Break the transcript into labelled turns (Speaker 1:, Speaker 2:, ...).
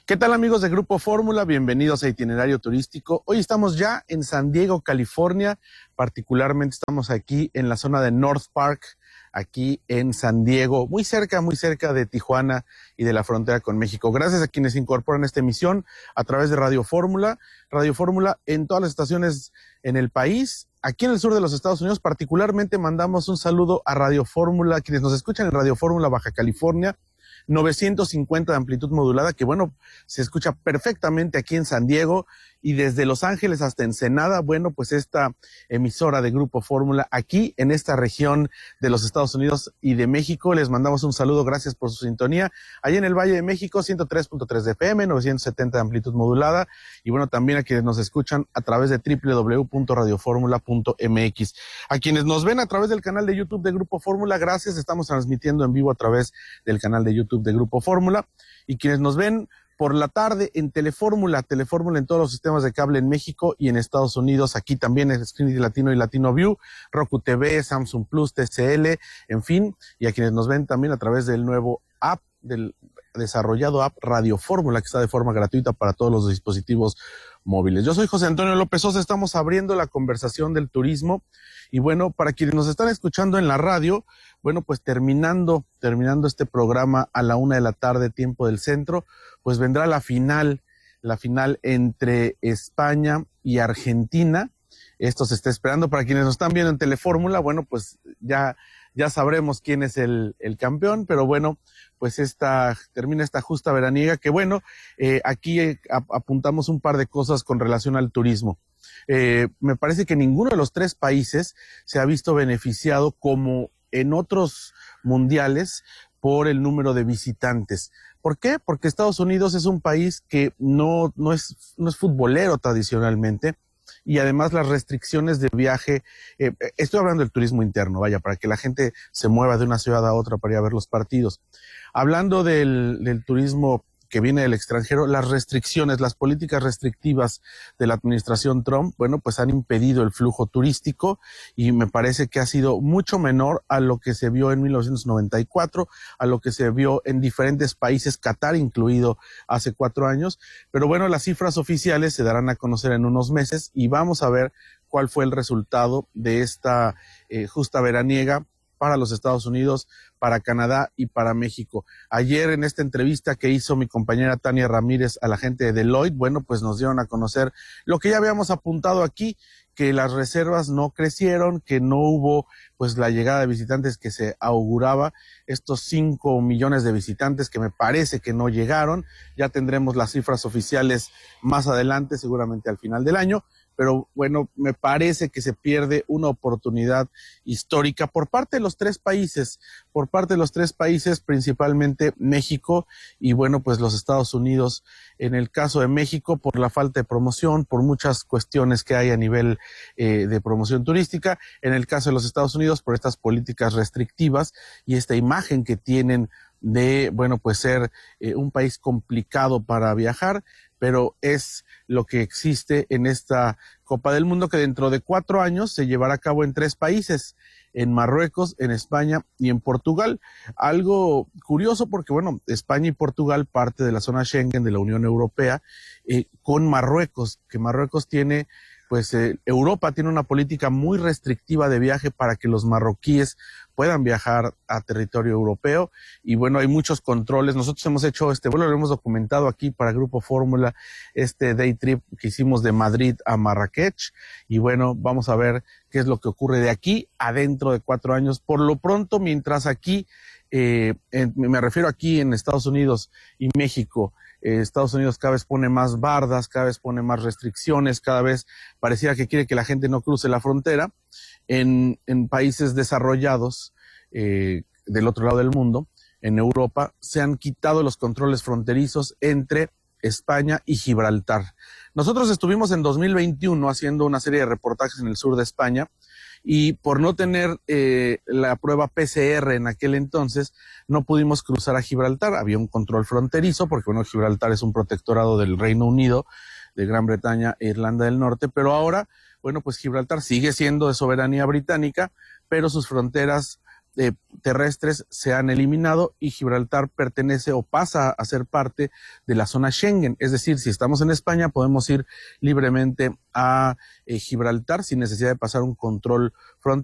Speaker 1: ¿Qué tal, amigos de Grupo Fórmula? Bienvenidos a Itinerario Turístico. Hoy estamos ya en San Diego, California. Particularmente estamos aquí en la zona de North Park, aquí en San Diego, muy cerca de Tijuana y de la frontera con México. Gracias a quienes se incorporan a esta emisión a través de Radio Fórmula. Radio Fórmula en todas las estaciones en el país. Aquí en el sur de los Estados Unidos, particularmente mandamos un saludo a Radio Fórmula, quienes nos escuchan en Radio Fórmula Baja California, 950 de amplitud modulada, que bueno, se escucha perfectamente aquí en San Diego, y desde Los Ángeles hasta Ensenada, bueno, pues esta emisora de Grupo Fórmula aquí en esta región de los Estados Unidos y de México. Les mandamos un saludo, gracias por su sintonía. Allí en el Valle de México, 103.3 de FM, 970 de amplitud modulada, y bueno, también a quienes nos escuchan a través de www.radioformula.mx. A quienes nos ven a través del canal de YouTube de Grupo Fórmula, gracias, estamos transmitiendo en vivo a través del canal de YouTube de Grupo Fórmula, y quienes nos ven por la tarde en Telefórmula en todos los sistemas de cable en México y en Estados Unidos, aquí también en Xfinity Latino y Latino View, Roku TV, Samsung Plus, TCL, en fin, y a quienes nos ven también a través del nuevo app, del desarrollado app Radio Fórmula, que está de forma gratuita para todos los dispositivos móviles. Yo soy José Antonio López Sosa, estamos abriendo la conversación del turismo, y bueno, para quienes nos están escuchando en la radio, bueno, pues terminando este programa a la 1:00 p.m, tiempo del centro, pues vendrá la final entre España y Argentina. Esto se está esperando. Para quienes nos están viendo en Telefórmula, bueno, pues ya sabremos quién es el campeón, pero bueno, pues termina esta justa veraniega, que bueno, aquí apuntamos un par de cosas con relación al turismo. Me parece que ninguno de los tres países se ha visto beneficiado como en otros mundiales por el número de visitantes. ¿Por qué? Porque Estados Unidos es un país que no es futbolero tradicionalmente, y además las restricciones de viaje, estoy hablando del turismo interno, vaya, para que la gente se mueva de una ciudad a otra para ir a ver los partidos. Hablando del turismo que viene del extranjero, las restricciones, las políticas restrictivas de la administración Trump, bueno, pues han impedido el flujo turístico, y me parece que ha sido mucho menor a lo que se vio en 1994, a lo que se vio en diferentes países, Qatar incluido hace 4 años, pero bueno, las cifras oficiales se darán a conocer en unos meses, y vamos a ver cuál fue el resultado de esta justa veraniega para los Estados Unidos, para Canadá y para México. Ayer, en esta entrevista que hizo mi compañera Tania Ramírez a la gente de Deloitte, bueno, pues nos dieron a conocer lo que ya habíamos apuntado aquí, que las reservas no crecieron, que no hubo pues la llegada de visitantes que se auguraba, estos 5 millones de visitantes que me parece que no llegaron. Ya tendremos las cifras oficiales más adelante, seguramente al final del año, pero bueno, me parece que se pierde una oportunidad histórica por parte de los tres países, principalmente México y bueno, pues los Estados Unidos. En el caso de México, por la falta de promoción, por muchas cuestiones que hay a nivel de promoción turística. En el caso de los Estados Unidos, por estas políticas restrictivas y esta imagen que tienen de, bueno, pues ser un país complicado para viajar, pero es lo que existe en esta Copa del Mundo, que dentro de 4 años se llevará a cabo en 3 países, en Marruecos, en España y en Portugal. Algo curioso porque, bueno, España y Portugal, parte de la zona Schengen de la Unión Europea, con Marruecos, que Marruecos tiene, pues Europa tiene una política muy restrictiva de viaje para que los marroquíes puedan viajar a territorio europeo, y bueno, hay muchos controles. Nosotros hemos hecho vuelo, lo hemos documentado aquí para Grupo Fórmula, day trip que hicimos de Madrid a Marrakech, y bueno, vamos a ver qué es lo que ocurre de aquí a dentro de 4 años. Por lo pronto, mientras aquí, me refiero aquí en Estados Unidos y México, Estados Unidos cada vez pone más bardas, cada vez pone más restricciones, cada vez pareciera que quiere que la gente no cruce la frontera. En países desarrollados del otro lado del mundo, en Europa, se han quitado los controles fronterizos entre España y Gibraltar. Nosotros estuvimos en 2021 haciendo una serie de reportajes en el sur de España, y por no tener la prueba PCR en aquel entonces, no pudimos cruzar a Gibraltar. Había un control fronterizo, porque bueno, Gibraltar es un protectorado del Reino Unido, de Gran Bretaña e Irlanda del Norte, pero ahora, bueno, pues Gibraltar sigue siendo de soberanía británica, pero sus fronteras terrestres se han eliminado y Gibraltar pertenece o pasa a ser parte de la zona Schengen. Es decir, si estamos en España podemos ir libremente a Gibraltar sin necesidad de pasar un control fronterizo.